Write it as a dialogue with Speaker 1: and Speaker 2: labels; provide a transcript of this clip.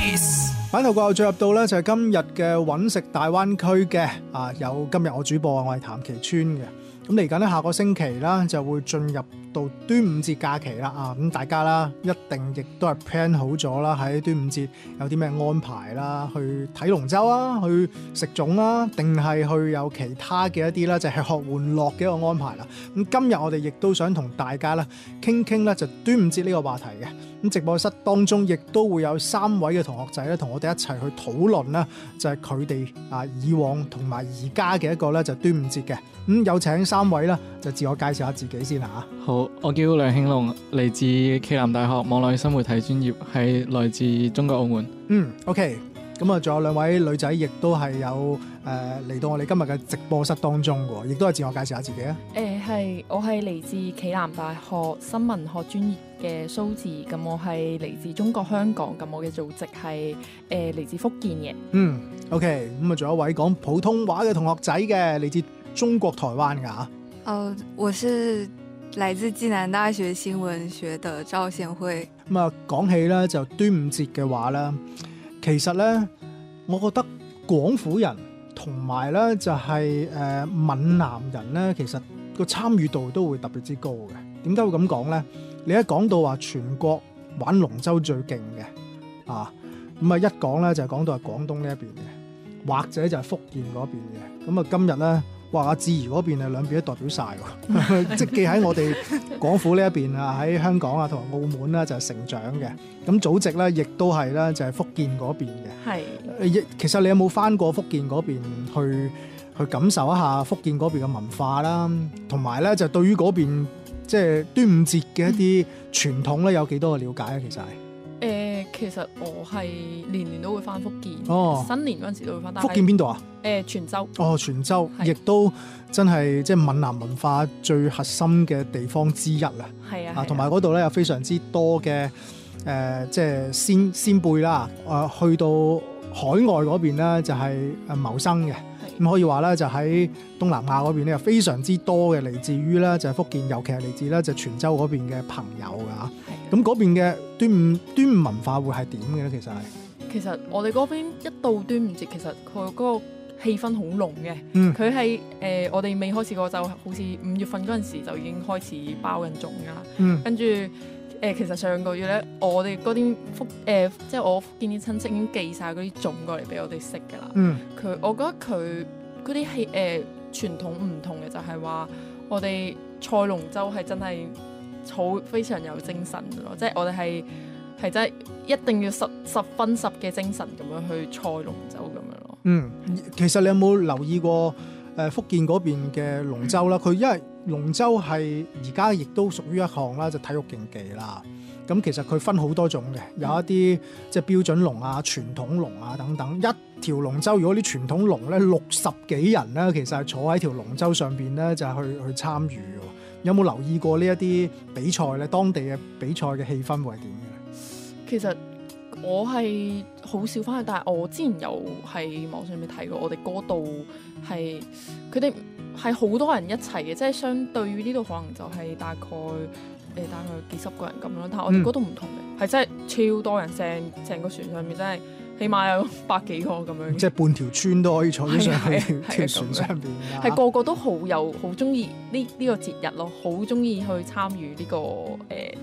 Speaker 1: 版頭過後進入到咧就係今日嘅揾食大灣區嘅有今日我主播我係譚其川嘅。咁嚟緊咧下個星期啦就會進入到端午節假期啦咁大家啦一定亦都係 plan 好咗啦，喺端午節有啲咩安排啦，去睇龍舟啊，去食粽啊，定係去有其他嘅一啲啦，就係吃喝玩樂嘅一個安排啦。咁今日我哋亦都想同大家咧傾傾咧就端午節呢個話題嘅。咁直播室當中亦都會有3位嘅同學仔咧同我哋一齊去討論啦，就係佢哋以往同埋而家嘅一個咧就端午節嘅。咁有請3位啦，就自我介紹下自己先啦。
Speaker 2: 好，我叫梁慶龍，嚟自暨南大學網絡新媒體專業，係來自中國澳門。
Speaker 1: OK， 咁仲有2位女仔，亦都係有嚟到我哋今日嘅直播室當中嘅，亦都係自我介紹下自己啊。
Speaker 3: 我係嚟自暨南大學新聞學專業嘅蘇智，咁我係嚟自中國香港，咁我嘅祖籍係嚟自福建嘅。
Speaker 1: OK， 咁仲有一位講普通話嘅同學仔嘅，嚟自中國台灣㗎。
Speaker 4: 我是來自暨南大學新聞學的趙賢惠。
Speaker 1: 講起咧就端午節嘅話咧，其實咧我覺得廣府人同埋咧就係閩南人咧，其實個參與度都會特別之高嘅。點解會咁講咧？你一講到話全國玩龍舟最勁嘅咁一講咧就係講到係廣東呢一邊嘅，或者就係福建嗰邊嘅。咁今日咧，哇！阿智怡嗰邊兩邊都代表晒喎，即係既喺我哋廣府呢一邊喺香港同埋澳門啦就係成長嘅。咁祖籍咧亦都係咧就係福建嗰邊嘅。
Speaker 3: 係。
Speaker 1: 其實你有冇返過福建嗰邊去感受一下福建嗰邊嘅文化啦？同埋咧就對於嗰邊即係端午節嘅一啲傳統咧有幾多嘅了解啊？其實係。
Speaker 3: 其實我係年年都會翻福建，新年嗰陣時都會翻。
Speaker 1: 福建邊度啊？
Speaker 3: 泉州。
Speaker 1: 泉州亦都真係即係閩南文化最核心嘅地方之一啦。係啊，同埋嗰度咧有非常之多嘅即係先輩啦。去到海外嗰邊咧就係謀生嘅。咁可以話咧就喺東南亞嗰邊咧有非常之多嘅嚟自於咧就係福建，尤其係嚟自咧就泉州嗰邊嘅朋友㗎。咁嗰邊嘅端午文化會係點嘅咧？
Speaker 3: 其實我哋嗰邊一到端午節，其實佢嗰個氣氛好濃嘅。佢係我哋未開始過，就好似5月份嗰陣時就已經開始包緊粽㗎。跟住其實上個月咧，我哋嗰啲即係我福建啲親戚已經寄晒嗰啲粽過嚟俾我哋食㗎啦。我覺得佢嗰啲係傳統唔同嘅，就係話我哋賽龍舟係真係非常有精神嘅咯，即係我哋係真係一定要十分十嘅精神咁樣去賽龍舟咁樣咯。
Speaker 1: 其實你有冇留意過福建嗰邊嘅龍舟啦？佢因為龍舟係而家亦都屬於一項啦，就體育競技啦。咁其實佢分好多種嘅，有一啲即係標準龍啊、傳統龍啊等等。一條龍舟如果啲傳統龍咧60幾人咧，其實係坐喺條龍舟上邊咧，就係去參與嘅。有冇留意過呢一啲比賽咧？當地嘅比賽嘅氣氛會係點嘅？
Speaker 3: 其實我係好少翻去，但係我之前有喺網上面睇過，我哋嗰度係佢哋係好多人一齊嘅，即係相對於呢度可能就係大概幾十個人咁樣，但係我哋嗰度唔同嘅，係真係超多人，成個船上面真係起碼有100幾個咁樣，即係
Speaker 1: 半條村都可以坐咗上去條船上邊，
Speaker 3: 係個個都好中意呢個節日咯，好中意去參與呢個